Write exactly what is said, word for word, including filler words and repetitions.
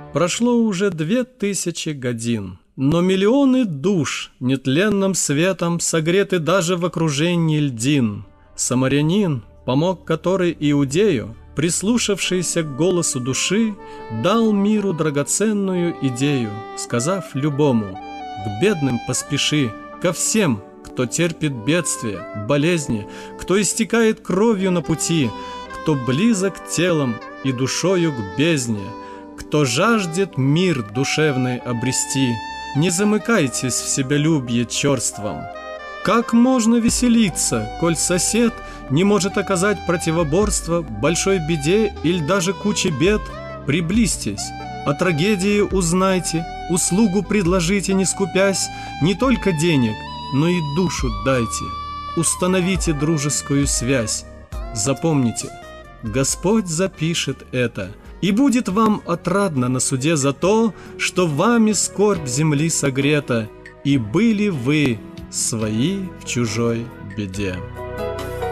Прошло уже две тысячи годин, но миллионы душ нетленным светом согреты даже в окружении льдин. Самарянин, помог который Иудею, прислушавшийся к голосу души, дал миру драгоценную идею, сказав любому: «К бедным поспеши, ко всем, кто терпит бедствия, болезни, кто истекает кровью на пути, кто близок телом и душою к бездне, кто жаждет мир душевный обрести, не замыкайтесь в себялюбье черством. Как можно веселиться, коль сосед не может оказать противоборство большой беде или даже куче бед? Приблизьтесь, о трагедии узнайте, услугу предложите, не скупясь, не только денег, но и душу дайте, установите дружескую связь. Запомните, Господь запишет это, и будет вам отрадно на суде за то, что вами скорбь земли согрета, и были вы свои в чужой беде».